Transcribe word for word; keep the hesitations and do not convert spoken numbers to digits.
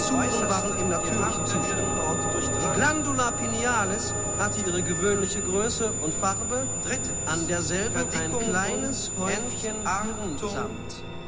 Fissuren waren im natürlichen Zustand. Die Glandula pinealis hatte ihre gewöhnliche Größe und Farbe, an derselben ein kleines Häufchen Hirnsamt.